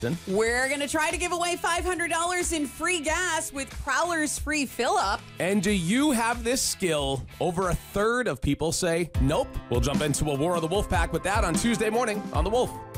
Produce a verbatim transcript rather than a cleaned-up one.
We're going to try to give away five hundred dollars in free gas with Prowler's free fill-up. And do you have this skill? Over a third of people say nope. We'll jump into a War of the Wolf Pack with that on Tuesday morning on The Wolf.